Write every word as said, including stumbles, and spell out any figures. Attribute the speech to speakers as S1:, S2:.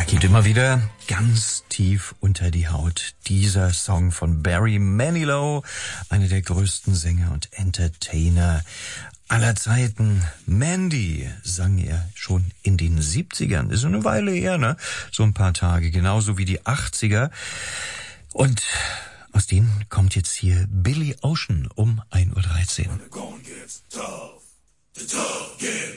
S1: Geht immer wieder ganz tief unter die Haut. Dieser Song von Barry Manilow, einer der größten Sänger und Entertainer aller Zeiten. Mandy sang er schon in den siebzigern. Ist eine Weile her, ne? So ein paar Tage, genauso wie die achtziger. Und aus denen kommt jetzt hier Billy Ocean um ein Uhr dreizehn.
S2: The going gets tough. The tough get